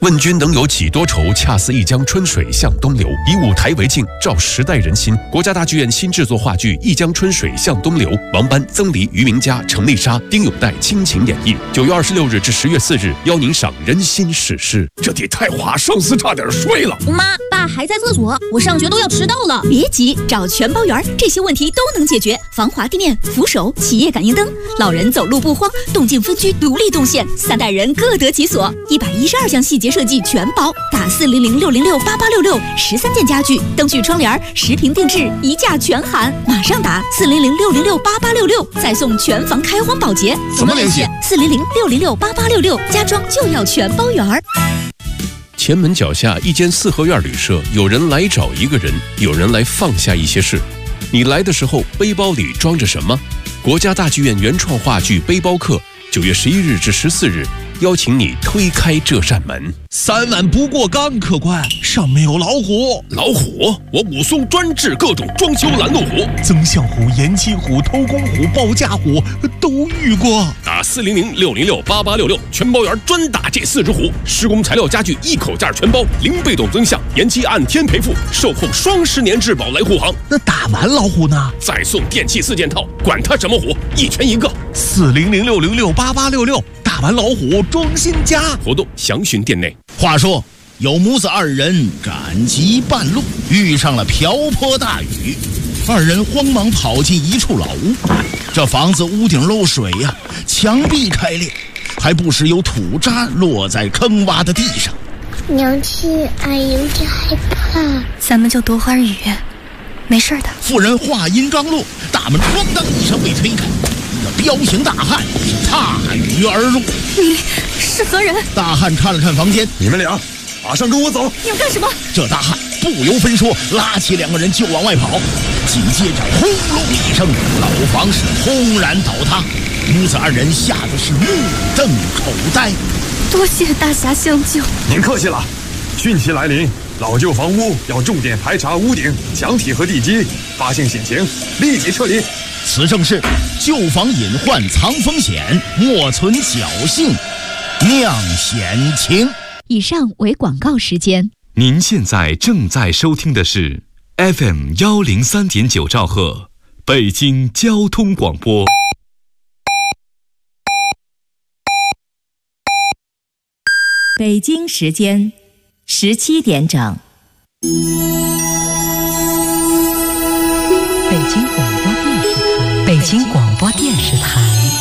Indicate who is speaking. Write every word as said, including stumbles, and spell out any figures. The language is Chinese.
Speaker 1: 问君能有几多愁？恰似一江春水向东流。以舞台为镜，照时代人心。国家大剧院新制作话剧《一江春水向东流》，王班、曾黎、于明佳、程丽莎、丁永岱倾情演绎。九月二十六日至十月四日，邀您赏人心史诗。这得太华，上司差点睡了。
Speaker 2: 妈，爸还在厕所，我上学都要迟到了。
Speaker 3: 别急，找全包园，这些问题都能解决。防滑地面、扶手、企业感应灯，老人走路不慌，动静分区独立动线，三代人各得其所。一百一十二项细节设计全包，打四零零六零六八八六六，十三件家具、灯具、窗帘，十平定制，一价全含。马上打四零零六零六八八六六，再送全房开荒保洁。
Speaker 1: 怎么联系？
Speaker 3: 四零零六零六八八六六，家装就要全包园。
Speaker 1: 前门脚下一间四合院旅社，有人来找一个人，有人来放下一些事。你来的时候，背包里装着什么？国家大剧院原创话剧《背包客》，九月十一日至十四日，邀请你推开这扇门。
Speaker 4: 三碗不过冈，客官，上面有老虎。
Speaker 1: 老虎？我武松专治各种装修拦路虎，
Speaker 4: 增相虎、延期虎、偷工虎、报价虎都遇过。
Speaker 1: 打四零零六零六八八六六，全包园专打这四只虎。施工材料家具一口价全包，零被动增项，延期按天赔付，售后双十年质保来护航。
Speaker 4: 那打完老虎呢？
Speaker 1: 再送电器四件套，管它什么虎，一拳一个。
Speaker 4: 四零零六零六八八六六，打完老虎装新家。
Speaker 1: 活动详询店内。
Speaker 5: 话说有母子二人赶集半路，遇上了瓢泼大雨，二人慌忙跑进一处老屋。这房子屋顶漏水呀、啊，墙壁开裂，还不时有土渣落在坑洼的地上。
Speaker 6: 娘亲，俺有点害怕。
Speaker 3: 咱们就躲会儿雨，没事的。
Speaker 5: 妇人话音刚落，大门咣当一声被推开，一个彪形大汉踏雨而入。
Speaker 3: 你是何人？
Speaker 5: 大汉看了看房间，
Speaker 7: 你们俩马上跟我走。
Speaker 3: 你要干什么？
Speaker 5: 这大汉不由分说，拉起两个人就往外跑。紧接着轰隆一声，老房是轰然倒塌，母子二人吓得是目瞪口呆。
Speaker 3: 多谢大侠相救。
Speaker 7: 您客气了。汛期来临，老旧房屋要重点排查屋顶、墙体和地基，发现险情立即撤离。
Speaker 5: 此正是旧房隐患藏风险，莫存侥幸酿险情。
Speaker 3: 以上为广告时间。
Speaker 8: 您现在正在收听的是 F M 一零三点九兆赫，北京交通广播。
Speaker 9: 北京时间十七点整。
Speaker 10: 北京广播电视台，北京广